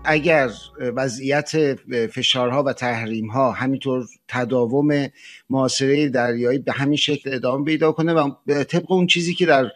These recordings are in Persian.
اگر وضعیت فشارها و تحریم‌ها همینطور تداوم محاصره دریایی به همین شکل ادامه پیدا کنه و طبق اون چیزی که در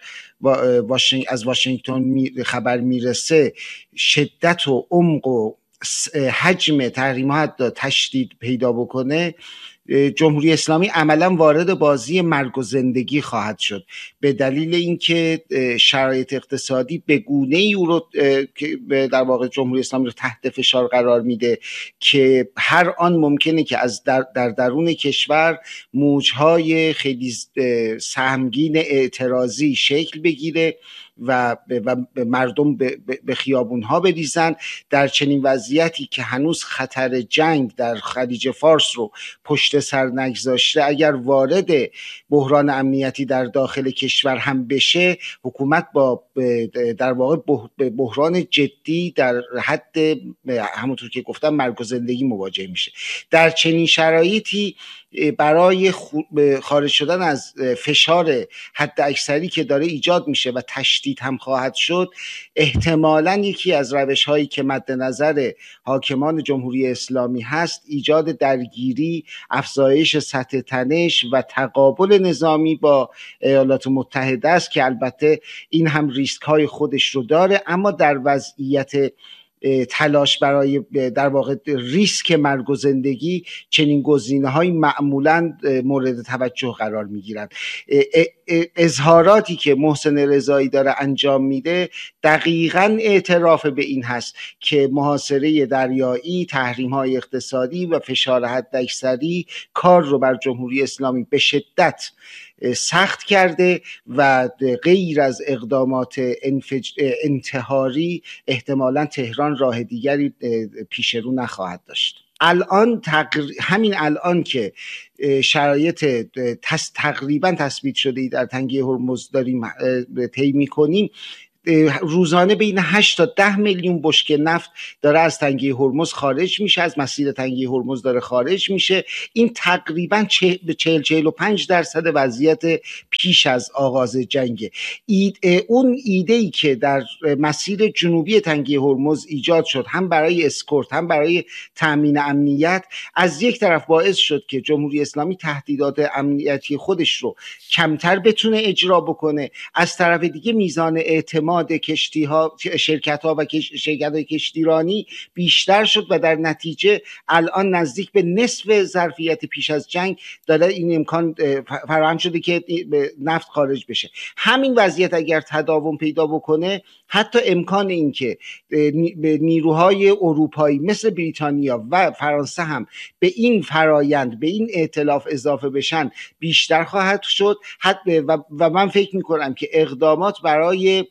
از واشنگتن خبر میرسه شدت و عمق و حجم تحریم‌ها حتی تشدید پیدا بکنه، جمهوری اسلامی عملا وارد بازی مرگ و زندگی خواهد شد، به دلیل اینکه شرایط اقتصادی به گونه‌ای او رو در واقع جمهوری اسلامی رو تحت فشار قرار میده که هر آن ممکنه که از در درون کشور موجهای خیلی سهمگین اعتراضی شکل بگیره و مردم به خیابونها بریزن. در چنین وضعیتی که هنوز خطر جنگ در خلیج فارس رو پشت سر نگذاشته، اگر وارد بحران امنیتی در داخل کشور هم بشه، حکومت با در واقع بحران جدی در حد همونطور که گفتم مرگ و زندگی مواجه میشه. در چنین شرایطی برای خارج شدن از فشار حد اکثری که داره ایجاد میشه و تشدید هم خواهد شد، احتمالاً یکی از روش هایی که مد نظر حاکمان جمهوری اسلامی هست ایجاد درگیری، افزایش سطح تنش و تقابل نظامی با ایالات متحده است که البته این هم ریسک های خودش رو داره، اما در وضعیت تلاش برای در واقع ریسک مرگ و زندگی چنین گزینه‌های معمولاً مورد توجه قرار می‌گیرند. اظهاراتی که محسن رضایی داره انجام میده دقیقاً اعتراف به این هست که محاصره دریایی، تحریم‌های اقتصادی و فشار حداکثری کار رو بر جمهوری اسلامی به شدت سخت کرده و غیر از اقدامات انتحاری احتمالاً تهران راه دیگری پیش رو نخواهد داشت. همین الان که شرایط تقریبا تثبیت شده در تنگه هرمز داریم طی می‌کنیم، روزانه بین 8 تا 10 میلیون بشکه نفت داره از تنگه هرمز خارج میشه، از مسیر تنگه هرمز داره خارج میشه. این تقریبا 40-45% وضعیت پیش از آغاز جنگه. اون ایده‌ای که در مسیر جنوبی تنگه هرمز ایجاد شد، هم برای اسکورت هم برای تامین امنیت، از یک طرف باعث شد که جمهوری اسلامی تهدیدات امنیتی خودش رو کمتر بتونه اجرا بکنه، از طرف دیگه میزان اعتماد کشتی‌ها، شرکت‌ها و شرکت‌های کشتیرانی بیشتر شد و در نتیجه الان نزدیک به نصف ظرفیت پیش از جنگ داره این امکان فراهم شده که نفت خارج بشه. همین وضعیت اگر تداوم پیدا بکنه، حتی امکان این که نیروهای اروپایی مثل بریتانیا و فرانسه هم به این فرایند، به این ائتلاف اضافه بشن بیشتر خواهد شد. و من فکر می‌کنم که اقدامات برای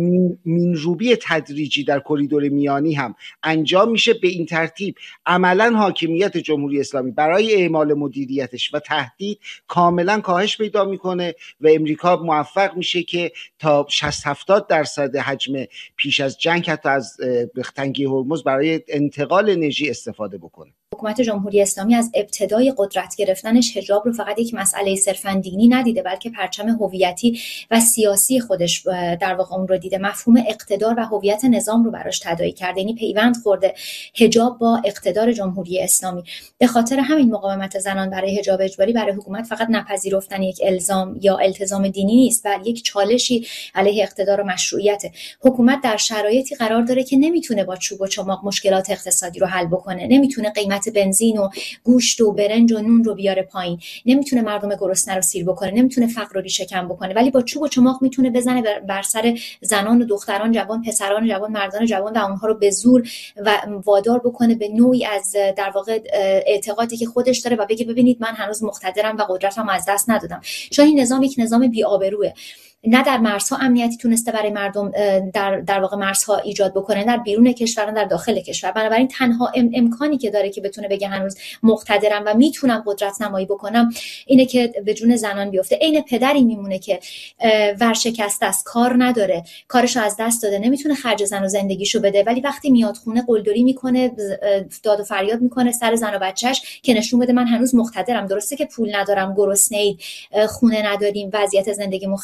مینروبی تدریجی در کریدور میانی هم انجام میشه. به این ترتیب عملا حاکمیت جمهوری اسلامی برای اعمال مدیریتش و تهدید کاملا کاهش پیدا میکنه و امریکا موفق میشه که تا 60-70% حجم پیش از جنگ حتی از تنگه هرمز برای انتقال انرژی استفاده بکنه. حکومت جمهوری اسلامی از ابتدای قدرت گرفتنش حجاب رو فقط یک مسئله صرفاً دینی ندیده، بلکه پرچم هویتی و سیاسی خودش در واقع اون رو دیده. مفهوم اقتدار و هویت نظام رو براش تداعی کرده، یعنی پیوند خورده حجاب با اقتدار جمهوری اسلامی. به خاطر همین مقاومت زنان برای حجاب اجباری برای حکومت فقط نپذیرفتن یک الزام یا التزام دینی نیست، بلکه یک چالشی علیه اقتدار و مشروعیت. حکومت در شرایطی قرار داره که نمیتونه با چوب و چماق مشکلات اقتصادی رو حل بکنه، نمیتونه قیمت بنزین و گوشت و برنج و نون رو بیاره پایین، نمیتونه مردم گرسنه رو سیر بکنه، نمیتونه فقر رو ریشه کن بکنه، ولی با چوب و چماق میتونه بزنه بر سر زنان و دختران جوان، پسران جوان، مردان جوان و اونها رو به زور و وادار بکنه به نوعی از در واقع اعتقادی که خودش داره و بگه ببینید من هنوز مقتدرم و قدرتم از دست ندادم. چون این نظام یک نظام بی‌آبروئه، نه در مرزها امنیتی تونسته برای مردم در واقع مرزها ایجاد بکنه، در بیرون کشور نه در داخل کشور. بنابراین تنها امکانی که داره که بتونه بگه هنوز مقتدرم و میتونم قدرت نمایی بکنم اینه که به جون زنان بیفته. عین پدری میمونه که ورشکسته است، کار نداره، کارشو از دست داده، نمیتونه خرج زن و زندگیشو بده، ولی وقتی میاد خونه قلدری میکنه، داد و فریاد میکنه سر زن و بچهش که نشون بده من هنوز مقتدرم. درسته که پول ندارم، گرسنه‌اید، خونه نداریم، وضعیت زندگیمون خرابه،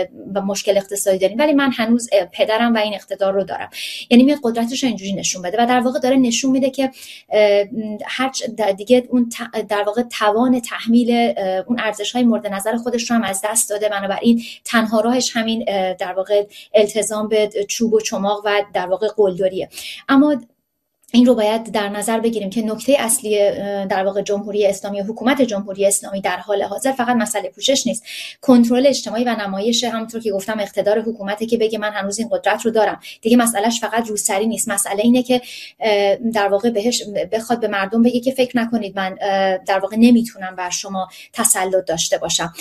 مشکل اقتصادی داریم، ولی من هنوز پدرم و این اقتدار رو دارم. یعنی میاد قدرتش رو اینجوری نشون بده و در واقع داره نشون میده که هر دیگه اون در واقع توان تحمیل اون ارزش‌های مورد نظر خودش رو هم از دست داده. بنابراین تنها راهش همین در واقع التزام به چوب و چماق و در واقع قلدریه. اما این رو باید در نظر بگیریم که نکته اصلی در واقع جمهوری اسلامی و حکومت جمهوری اسلامی در حال حاضر فقط مسئله پوشش نیست، کنترل اجتماعی و نمایش، همونطور که گفتم اقتدار حکومته که بگه من هنوز این قدرت رو دارم. دیگه مسئلهش فقط روسری نیست، مسئله اینه که در واقع بهش بخواد به مردم بگه که فکر نکنید من در واقع نمیتونم بر شما تسلط داشته باشم.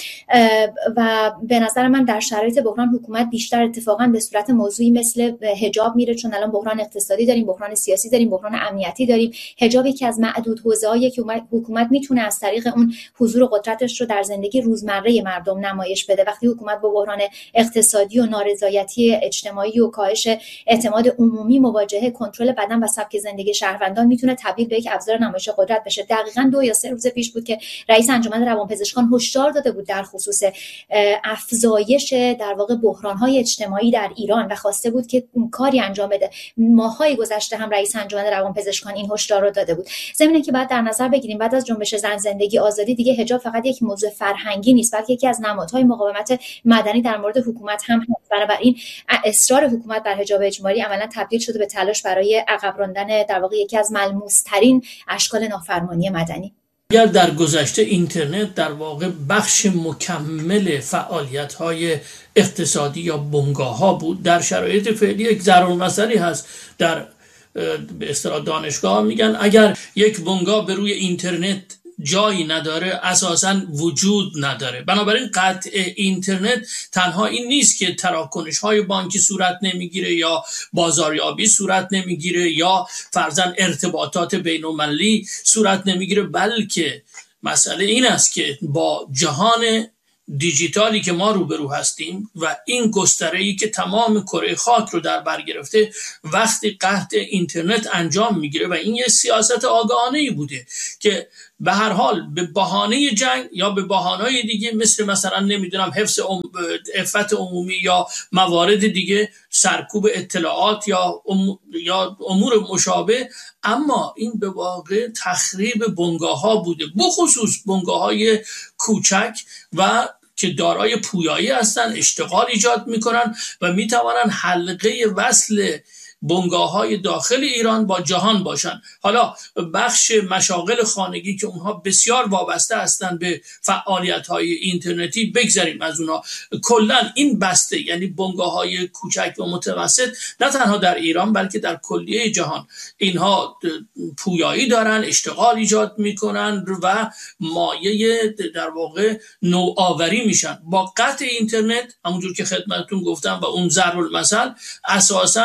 و به نظر من در شرایط بحران حکومت بیشتر اتفاقا به صورت موضوعی مثل حجاب میره، چون الان بحران اقتصادی داریم، بحران سیاسی داریم، بحران امنیتی داریم. حجاب یکی از معدود حوزه‌هایی که حکومت میتونه از طریق اون حضور قدرتش رو در زندگی روزمره مردم نمایش بده. وقتی حکومت با بحران اقتصادی و نارضایتی اجتماعی و کاهش اعتماد عمومی مواجهه، کنترل بدن و سبک زندگی شهروندان میتونه تبدیل به یک ابزار نمایش قدرت بشه. دقیقاً 2 یا 3 روز پیش بود که رئیس انجمن روانپزشکان هشدار داده بود در خصوص افزایش در واقع بحران‌های اجتماعی در ایران و خواسته بود که کاری انجام بده. ماه‌های گذشته هم رئیس انجمن روانپزشکان این هشدار رو داده بود. ضمن که بعد در نظر بگیریم بعد از جنبش زن زندگی آزادی دیگه حجاب فقط یک موضوع فرهنگی نیست، بلکه یکی از نمادهای مقاومت مدنی در مورد حکومت هم هست. بنابراین اصرار حکومت بر حجاب اجباری عملاً تبدیل شده به تلاش برای عقب راندن در واقع یکی از ملموس‌ترین اشکال نافرمانی مدنی. اگر در گذشته اینترنت در واقع بخش مکمل فعالیت‌های اقتصادی یا بنگاه‌ها بود، در شرایط فعلی یک ضرورمثلی هست. در به اصطلاح دانشگاه میگن اگر یک بنگاه به روی اینترنت جایی نداره اساساً وجود نداره. بنابراین قطع اینترنت تنها این نیست که تراکنش‌های بانکی صورت نمیگیره یا بازاریابی صورت نمیگیره یا فرضاً ارتباطات بین‌المللی صورت نمیگیره، بلکه مسئله این است که با جهان دیجیتالی که ما روبرو هستیم و این گستره‌ای که تمام کره خاک رو در بر گرفته، وقتی قطع اینترنت انجام میگیره و این یه سیاست آگاهانه‌ای بوده که به هر حال به بهانه جنگ یا به بهانه‌های دیگه مثلا نمیدونم حفظ عفت عمومی یا موارد دیگه سرکوب اطلاعات یا امور مشابه، اما این به واقع تخریب بنگاه‌ها بوده، بخصوص بنگاه‌های کوچک و که دارای پویایی هستن، اشتغال ایجاد میکنن و میتوانن حلقه وصل بنگاه‌های داخل ایران با جهان باشن. حالا بخش مشاغل خانگی که اونها بسیار وابسته هستن به فعالیت‌های اینترنتی، بگذاریم از اونها، کلاً این بسته یعنی بنگاه‌های کوچک و متوسط نه تنها در ایران بلکه در کلیه جهان اینها پویایی دارن، اشتغال ایجاد میکنن و مایه در واقع نوآوری میشن. با قطع اینترنت همونجور که خدمتتون گفتم و اون ضرب‌المثل اساساً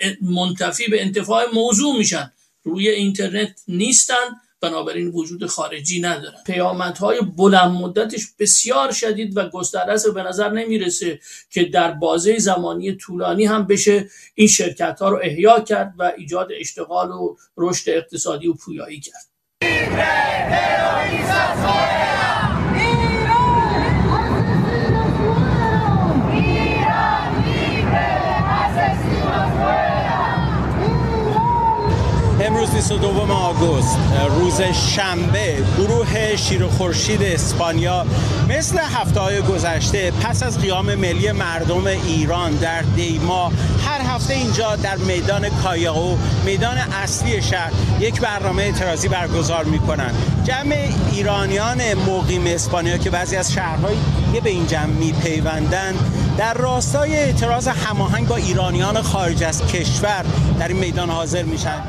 منتفی به انتفاع موضوع میشن، روی اینترنت نیستن، بنابراین وجود خارجی ندارن. پیامدهای بلند مدتش بسیار شدید و گسترده است و به نظر نمیرسه که در بازه زمانی طولانی هم بشه این شرکت ها رو احیا کرد و ایجاد اشتغال و رشد اقتصادی و پویایی کرد. امروز 22 آگوست روز شنبه، گروه شیر و خورشید اسپانیا مثل هفته‌های گذشته پس از قیام ملی مردم ایران در دیما هر هفته اینجا در میدان کایاو، میدان اصلی شهر، یک برنامه اعتراضی برگزار می‌کنند. جمع ایرانیان مقیم اسپانیا که بعضی از شهرهای دیگه به این جمع می‌پیوندند در راستای اعتراض هماهنگ با ایرانیان خارج از کشور در این میدان حاضر میشن.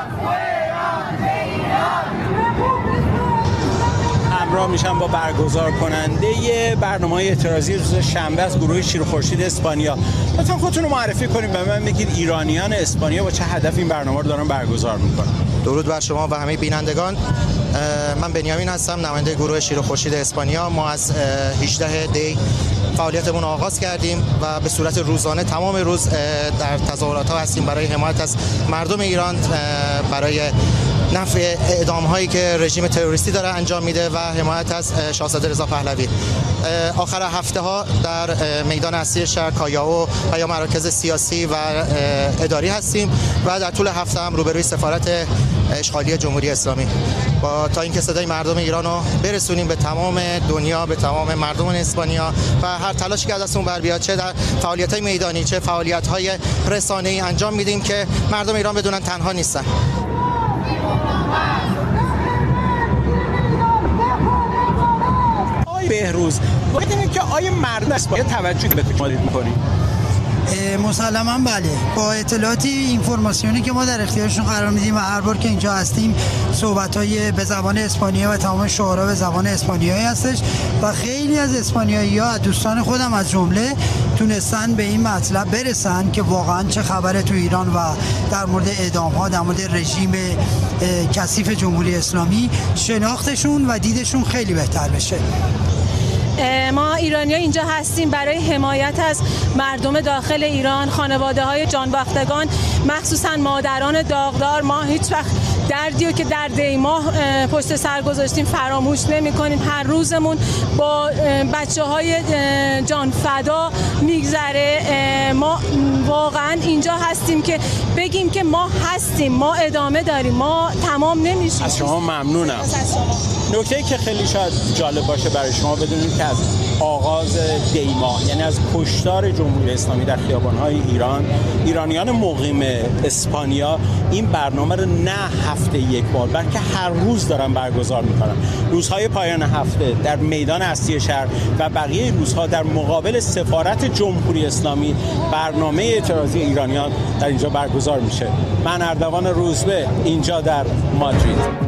همراه میشن با برگزار کننده برنامه اعتراضی روز شنبه از گروه شیر و خورشید اسپانیا. لطفاً خودتون رو معرفی کنید به من، بگید ایرانیان اسپانیا با چه هدف این برنامه رو دارن برگزار میکنن. درود بر شما و همه بینندگان. من بنیامین هستم، نماینده گروه شیر و خورشید اسپانیا. ما از 18 دی فعالیتمون آغاز کردیم و به صورت روزانه تمام روز در تظاهرات ها هستیم برای حمایت از مردم ایران، برای نفی اعدام هایی که رژیم تروریستی داره انجام میده و حمایت از شاهزاده رضا پهلوی. آخر هفته ها در میدان اصلی شهر کایائو و یا مراکز سیاسی و اداری هستیم و در طول هفته هم روبروی سفارت اشغالی جمهوری اسلامی تا اینکه صدای مردم ایران رو برسونیم به تمام دنیا، به تمام مردم اسپانیا و هر تلاشی که از دستمون بر بیاد، چه در فعالیت‌های میدانی چه فعالیت‌های رسانه‌ای انجام میدیم که مردم ایران بدونن تنها نیستن. بهروز باید اینه که آیا مردم اسپانیا توجه به تکنولوژی می‌کنید؟ مسلماً بله. با اطلاعاتی اینفورماسیونی که ما در اختیارشون قرار میدیم و هر بار که اینجا هستیم صحبت‌های به زبان اسپانیا و تمام شعارا به زبان اسپانیایی هستش و خیلی از اسپانیایی‌ها، دوستان خودم از جمله، تونستن به این مطلب برسن که واقعاً چه خبره تو ایران و در مورد اعدام‌ها، در مورد رژیم کثیف جمهوری اسلامی شناختشون و دیدشون خیلی بهتر بشه. ما ایرانی‌ها اینجا هستیم برای حمایت از مردم داخل ایران، خانواده‌های جانباختگان، مخصوصا مادران داغدار. ما هیچ وقت دردی رو که در دی ماه پشت سر گذاشتیم فراموش نمی‌کنیم. هر روزمون با بچه‌های جان فدا میگذره. ما واقعا اینجا هستیم که بگیم که ما هستیم، ما ادامه داریم، ما تمام نمیشیم. از شما ممنونم. نکته‌ای که خیلی شاید جالب باشه برای شما بدونید که از آغاز دی ماه، یعنی از کشتار جمهوری اسلامی در خیابان‌های ایران، ایرانیان مقیم اسپانیا این برنامه رو نه هفته یک بار بلکه هر روز دارن برگزار میکنن. روزهای پایان هفته در میدان اصلی شهر و بقیه روزها در مقابل سفارت جمهوری اسلامی برنامه اعتراضی ایرانیان در اینجا برگزار میشه. من اردوان روزبه، اینجا در مادرید.